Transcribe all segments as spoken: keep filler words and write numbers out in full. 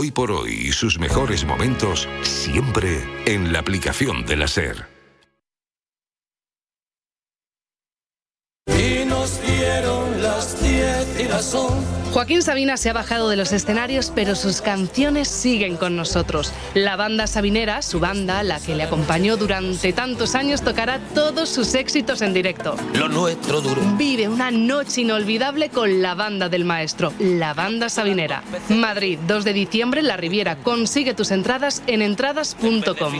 Hoy por hoy y sus mejores momentos siempre en la aplicación de la SER. Y nos dieron las diez y las once. Joaquín Sabina se ha bajado de los escenarios, pero sus canciones siguen con nosotros. La banda Sabinera, su banda, la que le acompañó durante tantos años, tocará todos sus éxitos en directo. Lo nuestro duro. Vive una noche inolvidable con la banda del maestro, la banda Sabinera. Madrid, dos de diciembre, La Riviera. Consigue tus entradas en entradas punto com.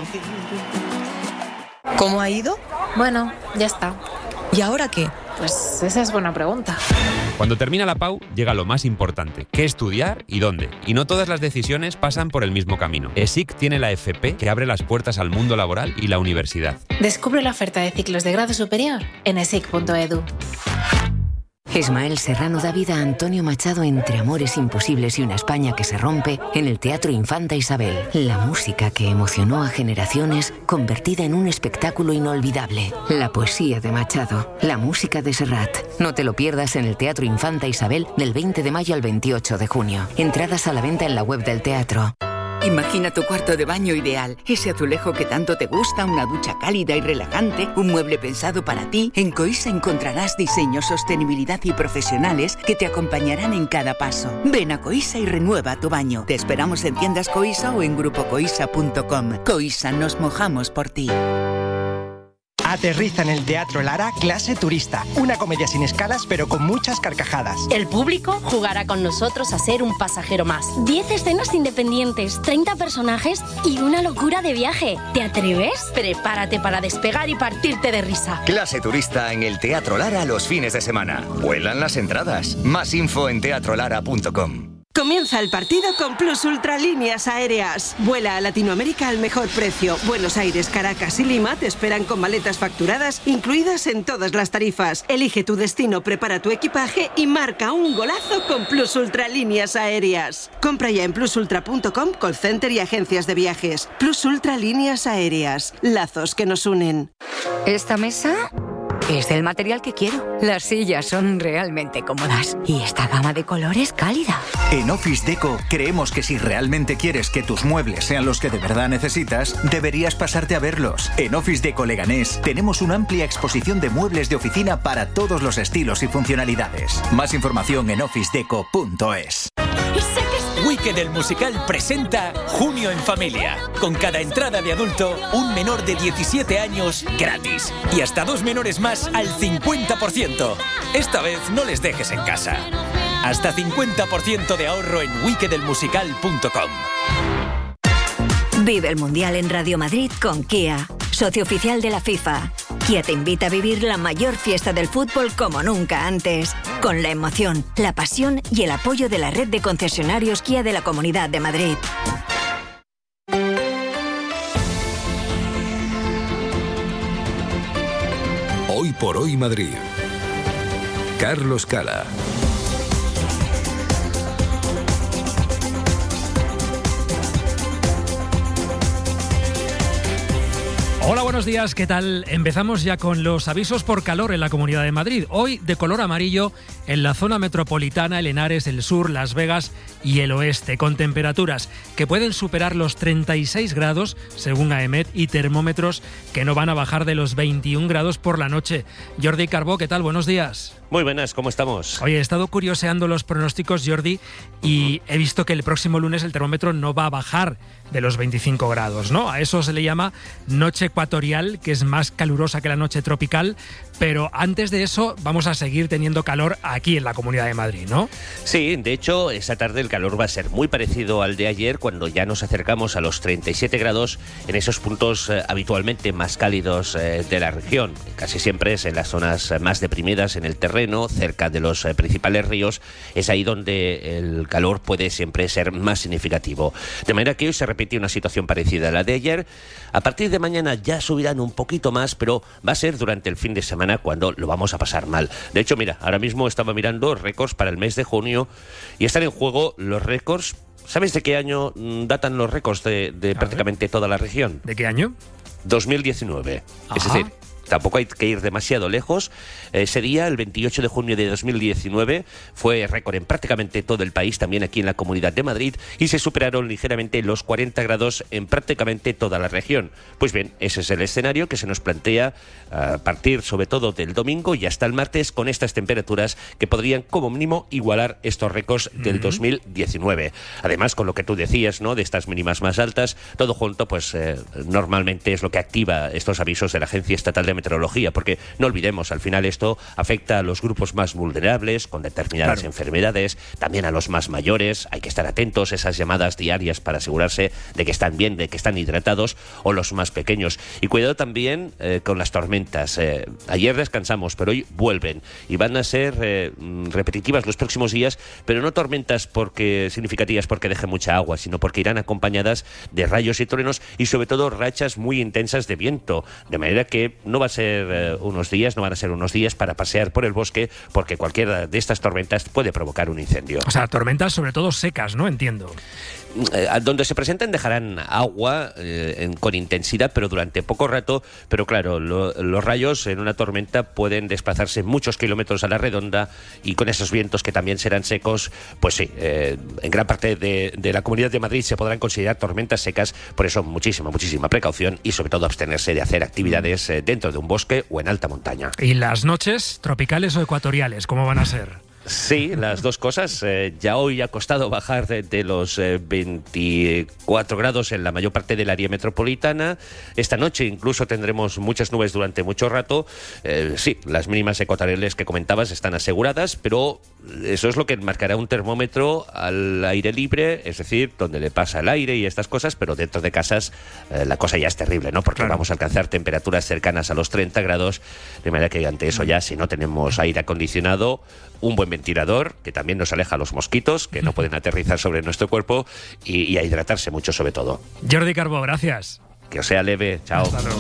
¿Cómo ha ido? Bueno, ya está. ¿Y ahora qué? Pues esa es buena pregunta. Cuando termina la P A U, llega lo más importante, qué estudiar y dónde. Y no todas las decisiones pasan por el mismo camino. ESIC tiene la F P que abre las puertas al mundo laboral y la universidad. Descubre la oferta de ciclos de grado superior en esic punto edu. Ismael Serrano da vida a Antonio Machado entre amores imposibles y una España que se rompe en el Teatro Infanta Isabel. La música que emocionó a generaciones convertida en un espectáculo inolvidable. La poesía de Machado, la música de Serrat. No te lo pierdas en el Teatro Infanta Isabel del veinte de mayo al veintiocho de junio. Entradas a la venta en la web del teatro. Imagina tu cuarto de baño ideal, ese azulejo que tanto te gusta, una ducha cálida y relajante, un mueble pensado para ti. En Coisa encontrarás diseños, sostenibilidad y profesionales que te acompañarán en cada paso. Ven a Coisa y renueva tu baño. Te esperamos en tiendas Coisa o en grupo coisa punto com. Coisa, nos mojamos por ti. Aterriza en el Teatro Lara Clase Turista, una comedia sin escalas pero con muchas carcajadas. El público jugará con nosotros a ser un pasajero más. diez escenas independientes, treinta personajes y una locura de viaje. ¿Te atreves? Prepárate para despegar y partirte de risa. Clase Turista en el Teatro Lara los fines de semana. Vuelan las entradas. Más info en teatro lara punto com. Comienza el partido con Plus Ultra Líneas Aéreas. Vuela a Latinoamérica al mejor precio. Buenos Aires, Caracas y Lima te esperan con maletas facturadas incluidas en todas las tarifas. Elige tu destino, prepara tu equipaje y marca un golazo con Plus Ultra Líneas Aéreas. Compra ya en plus ultra punto com, call center y agencias de viajes. Plus Ultra Líneas Aéreas. Lazos que nos unen. ¿Esta mesa? Es del material que quiero. Las sillas son realmente cómodas y esta gama de colores cálida. En Office Deco creemos que si realmente quieres que tus muebles sean los que de verdad necesitas, deberías pasarte a verlos. En Office Deco Leganés tenemos una amplia exposición de muebles de oficina para todos los estilos y funcionalidades. Más información en office deco punto es. Wicked el musical presenta Junio en Familia. Con cada entrada de adulto, un menor de diecisiete años gratis. Y hasta dos menores más al cincuenta por ciento. Esta vez no les dejes en casa. Hasta cincuenta por ciento de ahorro en wicked el musical punto com. Vive el Mundial en Radio Madrid con Kia, socio oficial de la FIFA. Kia te invita a vivir la mayor fiesta del fútbol como nunca antes, con la emoción, la pasión y el apoyo de la red de concesionarios Kia de la Comunidad de Madrid. Hoy por hoy Madrid. Carlos Cala. Hola, buenos días, ¿qué tal? Empezamos ya con los avisos por calor en la Comunidad de Madrid. Hoy de color amarillo en la zona metropolitana, el Henares, el sur, Las Vegas y el oeste, con temperaturas que pueden superar los treinta y seis grados, según AEMET, y termómetros que no van a bajar de los veintiún grados por la noche. Jordi Carbó, ¿qué tal? Buenos días. Muy buenas, ¿cómo estamos? Oye, he estado curioseando los pronósticos, Jordi, y he visto que el próximo lunes el termómetro no va a bajar de los veinticinco grados, ¿no? A eso se le llama noche ecuatorial, que es más calurosa que la noche tropical, pero antes de eso vamos a seguir teniendo calor aquí en la Comunidad de Madrid, ¿no? Sí, de hecho, esta tarde el calor va a ser muy parecido al de ayer, cuando ya nos acercamos a los treinta y siete grados en esos puntos eh, habitualmente más cálidos eh, de la región. Casi siempre es en las zonas más deprimidas en el terreno, cerca de los eh, principales ríos, es ahí donde el calor puede siempre ser más significativo. De manera que hoy se repite una situación parecida a la de ayer. A partir de mañana ya subirán un poquito más, pero va a ser durante el fin de semana cuando lo vamos a pasar mal. De hecho, mira, ahora mismo estaba mirando récords para el mes de junio y están en juego los récords. ¿Sabes de qué año datan los récords de, de prácticamente toda la región? ¿De qué año? dos mil diecinueve. Ajá. Es decir, tampoco hay que ir demasiado lejos. Ese día, el veintiocho de junio de dos mil diecinueve, fue récord en prácticamente todo el país, también aquí en la Comunidad de Madrid, y se superaron ligeramente los cuarenta grados en prácticamente toda la región. Pues bien, ese es el escenario que se nos plantea a partir sobre todo del domingo y hasta el martes, con estas temperaturas que podrían como mínimo igualar estos récords del dos mil diecinueve. Además, con lo que tú decías, ¿no?, de estas mínimas más altas, todo junto, pues eh, normalmente es lo que activa estos avisos de la Agencia Estatal de Meteorología, porque no olvidemos, al final esto afecta a los grupos más vulnerables con determinadas claro. enfermedades, también a los más mayores. Hay que estar atentos a esas llamadas diarias para asegurarse de que están bien, de que están hidratados, o los más pequeños. Y cuidado también eh, con las tormentas. Eh, ayer descansamos, pero hoy vuelven y van a ser eh, repetitivas los próximos días, pero no tormentas porque significativas porque dejen mucha agua, sino porque irán acompañadas de rayos y truenos y sobre todo rachas muy intensas de viento, de manera que no va a ser eh, unos días, no van a ser unos días para pasear por el bosque, porque cualquiera de estas tormentas puede provocar un incendio. O sea, tormentas sobre todo secas, ¿no? Entiendo. Eh, donde se presenten dejarán agua eh, en, con intensidad, pero durante poco rato. Pero claro, lo, los rayos en una tormenta pueden desplazarse muchos kilómetros a la redonda, y con esos vientos que también serán secos, pues sí, eh, en gran parte de, de la Comunidad de Madrid se podrán considerar tormentas secas. Por eso muchísima, muchísima precaución y sobre todo abstenerse de hacer actividades eh, dentro de un bosque o en alta montaña. ¿Y las noches tropicales o ecuatoriales, cómo van a ser? Sí, las dos cosas. Eh, ya hoy ha costado bajar de, de los eh, veinticuatro grados en la mayor parte del área metropolitana. Esta noche incluso tendremos muchas nubes durante mucho rato. Eh, sí, las mínimas ecuatoriales que comentabas están aseguradas, pero eso es lo que marcará un termómetro al aire libre, es decir, donde le pasa el aire y estas cosas, pero dentro de casas eh, la cosa ya es terrible, ¿no? Porque claro, vamos a alcanzar temperaturas cercanas a los treinta grados, de manera que ante eso ya, si no tenemos aire acondicionado, un buen ventilador, que también nos aleja a los mosquitos, que no pueden aterrizar sobre nuestro cuerpo, y, y a hidratarse mucho sobre todo. Jordi Carbó, gracias. Que os sea leve. Chao. Hasta luego.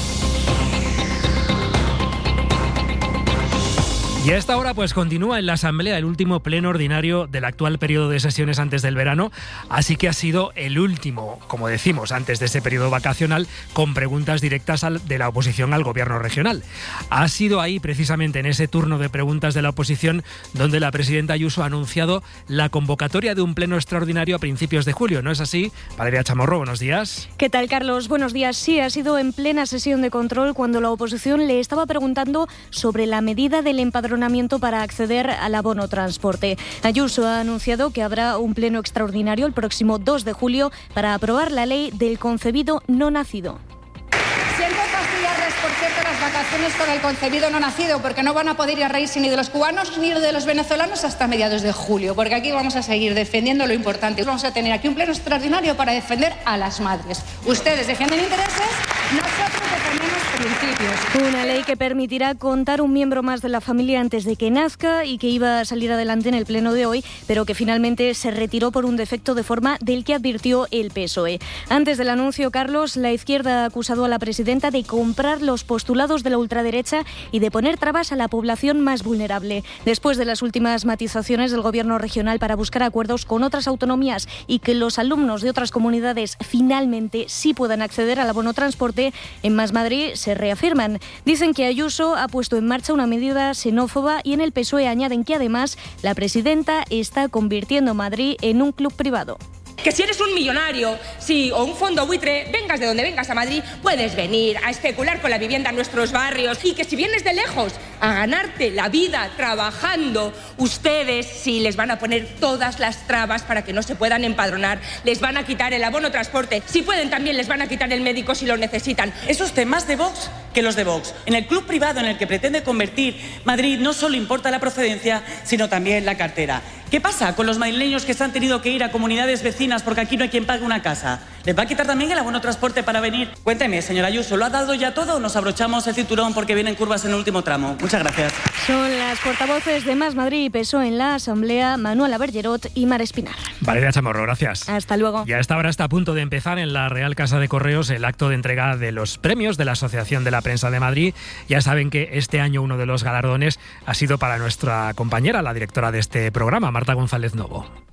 Y a esta hora pues continúa en la Asamblea el último pleno ordinario del actual periodo de sesiones antes del verano, así que ha sido el último, como decimos, antes de ese periodo vacacional, con preguntas directas al, de la oposición al gobierno regional. Ha sido ahí, precisamente en ese turno de preguntas de la oposición, donde la presidenta Ayuso ha anunciado la convocatoria de un pleno extraordinario a principios de julio. ¿No es así? Valeria Chamorro, buenos días. ¿Qué tal, Carlos? Buenos días. Sí, ha sido en plena sesión de control cuando la oposición le estaba preguntando sobre la medida del empadronamiento para acceder al abono transporte. Ayuso ha anunciado que habrá un pleno extraordinario el próximo dos de julio para aprobar la ley del concebido no nacido. Siento fastidiarles, por cierto, las vacaciones con el concebido no nacido, porque no van a poder ir a reírse ni de los cubanos ni de los venezolanos hasta mediados de julio, porque aquí vamos a seguir defendiendo lo importante. Vamos a tener aquí un pleno extraordinario para defender a las madres. Ustedes defienden intereses, nosotros defendemos principios. Una ley que permitirá contar un miembro más de la familia antes de que nazca y que iba a salir adelante en el pleno de hoy, pero que finalmente se retiró por un defecto de forma del que advirtió el P S O E. Antes del anuncio, Carlos, la izquierda ha acusado a la presidenta de comprar los postulados de la ultraderecha y de poner trabas a la población más vulnerable. Después de las últimas matizaciones del gobierno regional para buscar acuerdos con otras autonomías y que los alumnos de otras comunidades finalmente sí puedan acceder al abono transporte, en Más Madrid se reafirman. Dicen que Ayuso ha puesto en marcha una medida xenófoba y en el P S O E añaden que además la presidenta está convirtiendo Madrid en un club privado. Que si eres un millonario, sí, o un fondo buitre, vengas de donde vengas a Madrid, puedes venir a especular con la vivienda en nuestros barrios, y que si vienes de lejos a ganarte la vida trabajando, ustedes sí les van a poner todas las trabas para que no se puedan empadronar, les van a quitar el abono transporte, si pueden también les van a quitar el médico si lo necesitan. Es usted más de Vox que los de Vox. En el club privado en el que pretende convertir Madrid no solo importa la procedencia, sino también la cartera. ¿Qué pasa con los madrileños que se han tenido que ir a comunidades vecinas porque aquí no hay quien pague una casa? ¿Les va a quitar también el abono transporte para venir? Cuénteme, señora Ayuso, ¿lo ha dado ya todo o nos abrochamos el cinturón porque vienen curvas en el último tramo? Muchas gracias. Son las portavoces de Más Madrid y P S O E en la Asamblea, Manuela Bergerot y Mar Espinar. Valeria Chamorro, gracias. Hasta luego. Y a esta hora está a punto de empezar en la Real Casa de Correos el acto de entrega de los premios de la Asociación de la Prensa de Madrid. Ya saben que este año uno de los galardones ha sido para nuestra compañera, la directora de este programa, Marta González Novo.